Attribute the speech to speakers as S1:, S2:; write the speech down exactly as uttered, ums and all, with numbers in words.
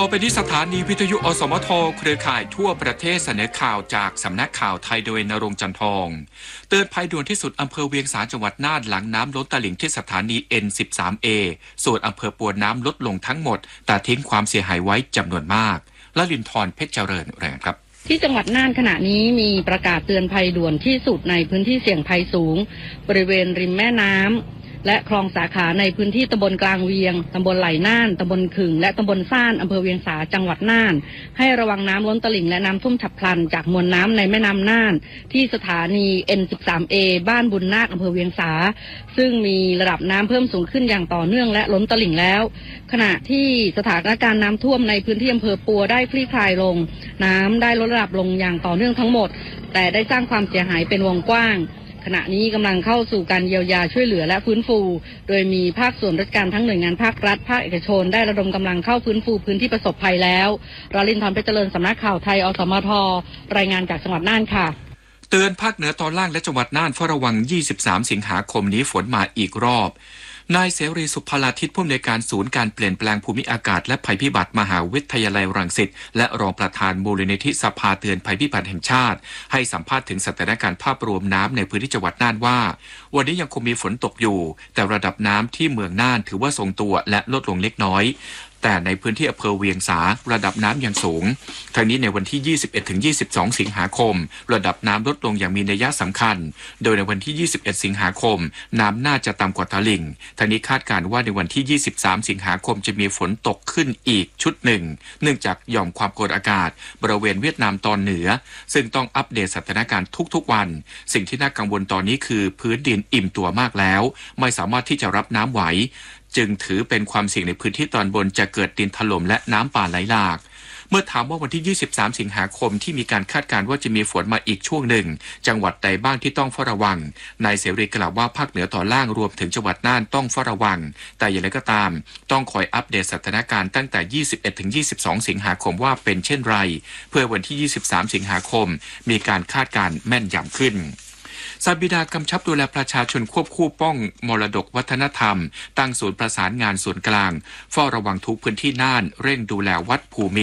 S1: ไปที่สถานีวิทยุอสมทเครือข่ายทั่วประเทศเสนอข่าวจากสำนักข่าวไทยโดยณรงค์จันทองเตือนภัยด่วนที่สุดอำเภอเวียงสาจังหวัดน่านหลังน้ำล้นตลิ่งที่สถานี เอ็น สิบสาม เอ ส่วนอำเภอปวนน้ำลดลงทั้งหมดแต่ทิ้งความเสียหายไว้จำนวนมากละลินทรเพชรเจริญรายงานครับ
S2: ที่จังหวัดน่านขณะนี้มีประกาศเตือนภัยด่วนที่สุดในพื้นที่เสี่ยงภัยสูงบริเวณริมแม่น้ำและคลองสาขาในพื้นที่ตำบลกลางเวียงตำบลไหลน่านตำบลขึงและตำบลซ่านอำเภอเวียงสาจังหวัดน่านให้ระวังน้ำล้นตลิ่งและน้ำท่วมฉับพลันจากมวลน้ำในแม่น้ำน่านที่สถานี เอ็น สิบสาม เอ บ้านบุญนาคอำเภอเวียงสาซึ่งมีระดับน้ำเพิ่มสูงขึ้นอย่างต่อเนื่องและล้นตลิ่งแล้วขณะที่สถานการณ์น้ำท่วมในพื้นที่อำเภอปัวได้คลี่คลายลงน้ำได้ลดระดับลงอย่างต่อเนื่องทั้งหมดแต่ได้สร้างความเสียหายเป็นวงกว้างขณะนี้กำลังเข้าสู่การเยียวยาช่วยเหลือและฟื้นฟูโดยมีภาคส่วนราชการทั้งหน่วยงานภาครัฐภาคเอกชนได้ระดมกำลังเข้าฟื้นฟูพื้นที่ประสบภัยแล้วรลินทร์ เพชรเจริญสำนักข่าวไทยอสมทรายงานจากจังหวัดน่านค่ะ
S1: เตือนภาคเหนือตอนล่างและจังหวัดน่านเฝ้าระวังยี่สิบสามสิงหาคมนี้ฝนมาอีกรอบนายเสรีสุภาลาทิตผู้อำนวยการศูนย์การเปลี่ยนแปลงภูมิอากาศและภัยพิบัติมหาวิทยาลัยรังสิตและรองประธานมูลนิธิสภาเตือนภัยพิบัติแห่งชาติให้สัมภาษณ์ถึงสถานการณ์ภาพรวมน้ำในพื้นที่จังหวัดน่านว่าวันนี้ยังคงมีฝนตกอยู่แต่ระดับน้ำที่เมืองน่านถือว่าทรงตัวและลดลงเล็กน้อยแต่ในพื้นที่อำเภอเวียงสาระดับน้ำยังสูงทั้งนี้ในวันที่ ยี่สิบเอ็ดถึงยี่สิบสอง สิงหาคมระดับน้ำลดลงอย่างมีนัยสำคัญโดยในวันที่ ยี่สิบเอ็ด สิงหาคมน้ำน่าจะต่ำกว่าตลิ่งทั้งนี้คาดการณ์ว่าในวันที่ ยี่สิบสาม สิงหาคมจะมีฝนตกขึ้นอีกชุดหนึ่งเนื่องจากหย่อมความกดอากาศบริเวณเวียดนามตอนเหนือซึ่งต้องอัปเดตสถานการณ์ทุกๆวันสิ่งที่น่ากังวลตอนนี้คือพื้นดินอิ่มตัวมากแล้วไม่สามารถที่จะรับน้ำไหวจึงถือเป็นความเสี่ยงในพื้นที่ตอนบนจะเกิดดินถล่มและน้ำป่าไหลหลากเมื่อถามว่าวันที่ ยี่สิบสาม สิงหาคมที่มีการคาดการณ์ว่าจะมีฝนมาอีกช่วงหนึ่งจังหวัดใดบ้างที่ต้องเฝ้าระวังนายเสรีกล่าวว่าภาคเหนือตอนล่างรวมถึงจังหวัดน่านต้องเฝ้าระวังแต่อย่างไรก็ตามต้องคอยอัปเดตสถานการณ์ตั้งแต่ ยี่สิบเอ็ดถึงยี่สิบสอง สิงหาคมว่าเป็นเช่นไรเพื่อวันที่ ยี่สิบสาม สิงหาคมมีการคาดการณ์แม่นยำขึ้นสาบิดากำชับดูแลประชาชนควบคู่ป้องมรดกวัฒนธรรมตั้งศูนย์ประสานงานส่วนกลางเฝ้าระวังทุกพื้นที่น่านเร่งดูแลวัดภูมิ